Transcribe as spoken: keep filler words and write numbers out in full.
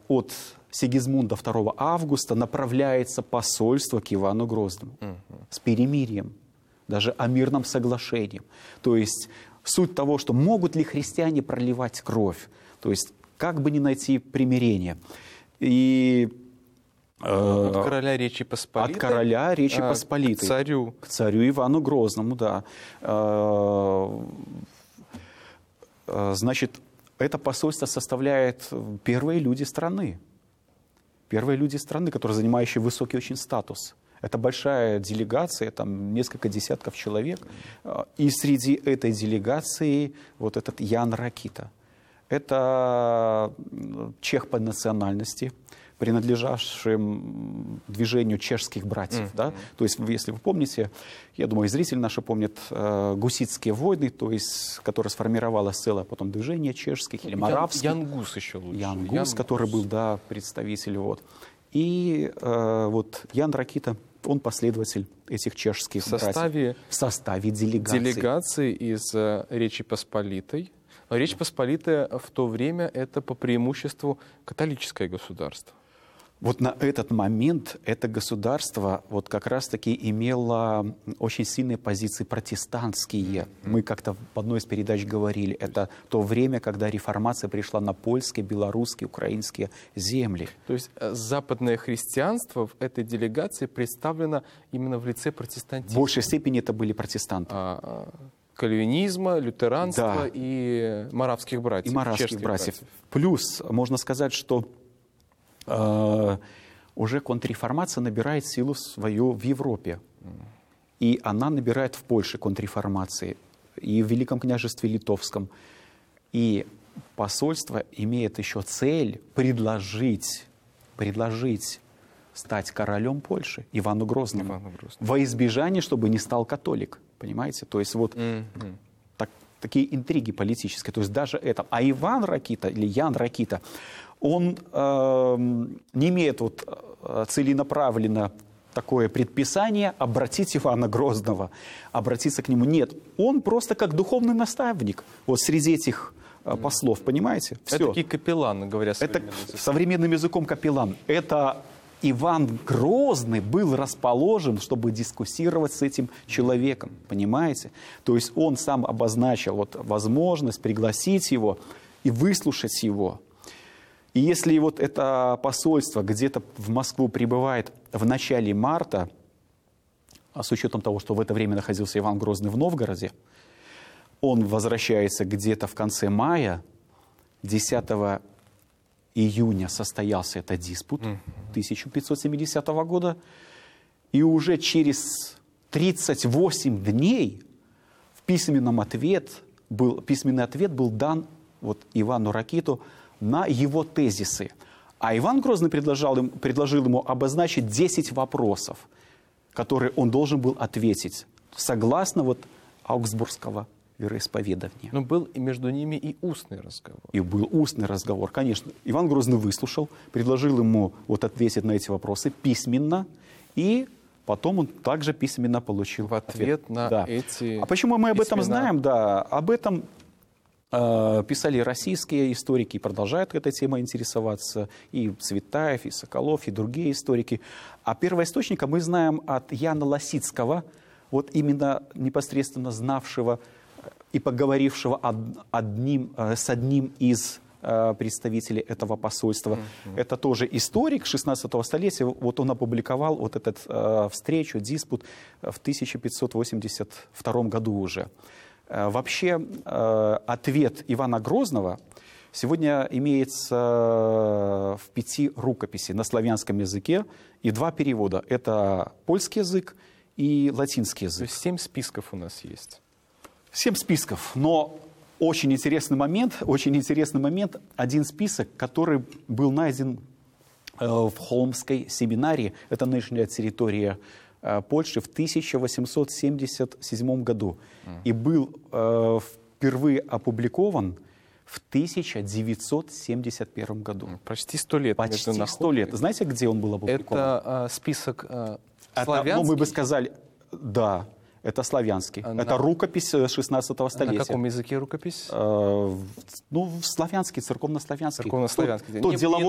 от Сигизмунда второго августа направляется посольство к Ивану Грозному угу. с перемирием, даже о мирном соглашении. То есть суть того, что могут ли христиане проливать кровь, то есть как бы ни найти примирение. И От короля Речи Посполитой? От короля Речи Посполитой. К царю? К царю Ивану Грозному, да. Значит, это посольство составляет первые люди страны. Первые люди страны, которые занимающие высокий очень статус. Это большая делегация, там несколько десятков человек. И среди этой делегации вот этот Ян Ракита. Это чех по национальности, принадлежавшим движению чешских братьев. Mm-hmm. Да? То есть, если вы помните, я думаю, зрители наши помнят э, гуситские войны, то есть, которые сформировалось целое потом движение чешских или моравских. Ян, Ян Гус еще лучше. Ян Гус, Ян который Гус. был, да, представитель. Вот. И э, вот Ян Ракита, он последователь этих чешских в составе, братьев. В составе делегации. Делегации из э, Речи Посполитой. Но Речь Посполитая в то время это по преимуществу католическое государство. Вот на этот момент это государство вот как раз-таки имело очень сильные позиции протестантские. Mm-hmm. Мы как-то в одной из передач говорили, это то время, когда реформация пришла на польские, белорусские, украинские земли. То есть западное христианство в этой делегации представлено именно в лице протестантизма? В большей степени это были протестанты. А, кальвинизма, лютеранства да. и моравских братьев. И моравских братьев. братьев. Плюс можно сказать, что Uh, уже контрреформация набирает силу свою в Европе. И она набирает в Польше контрреформации, и в Великом княжестве Литовском. И посольство имеет еще цель предложить, предложить стать королем Польши Ивану Грозному. Ивану Грозному. Во избежание, чтобы не стал католик. Понимаете? То есть вот mm-hmm. так, такие интриги политические. То есть даже это. А Иван Ракита или Ян Ракита, он э, не имеет вот, целенаправленно такое предписание обратить Ивана Грозного, обратиться к нему. Нет, он просто как духовный наставник вот среди этих э, послов, понимаете? Все. Это такие капелланы, говоря современным Это языком. современным языком капеллан. Это Иван Грозный был расположен, чтобы дискуссировать с этим человеком, понимаете? То есть он сам обозначил вот, возможность пригласить его и выслушать его. И если вот это посольство где-то в Москву прибывает в начале марта, а с учетом того, что в это время находился Иван Грозный в Новгороде, он возвращается где-то в конце мая, десятого июня состоялся этот диспут тысяча пятьсот семидесятого года, и уже через тридцать восемь дней в письменном ответ был, письменный ответ был дан вот Ивану Ракиту на его тезисы. А Иван Грозный предложил, им, предложил ему обозначить десять вопросов, которые он должен был ответить, согласно вот аугсбургского вероисповедания. Но был и между ними и устный разговор. И был устный разговор, конечно. Иван Грозный выслушал, предложил ему вот ответить на эти вопросы письменно, и потом он также письменно получил в ответ, ответ. на да. эти А почему мы об письмена... этом знаем? Да, об этом писали российские историки, продолжают этой темой интересоваться, и Цветаев, и Соколов, и другие историки. А первоисточника мы знаем от Яна Лосицкого, вот именно непосредственно знавшего и поговорившего одним, с одним из представителей этого посольства. Mm-hmm. Это тоже историк шестнадцатого столетия. Вот он опубликовал вот эту встречу, диспут в тысяча пятьсот восемьдесят втором году уже. Вообще, ответ Ивана Грозного сегодня имеется в пяти рукописях на славянском языке и два перевода. Это польский язык и латинский язык. То есть семь списков у нас есть. Семь списков, но очень интересный момент, очень интересный момент. Один список, который был найден в Холмской семинарии, это нынешняя территория Польши, в тысяча восемьсот семьдесят седьмом году. Mm. И был э, впервые опубликован в тысяча девятьсот семьдесят первом году. Почти сто лет. Почти сто лет. Знаете, где он был опубликован? Это э, список э, славянский? Это, ну, мы бы сказали, да, это славянский. А это на... рукопись шестнадцатого столетия. На каком языке рукопись? Э, ну, славянский, церковно-славянский. Церковно-славянский. То, то деловой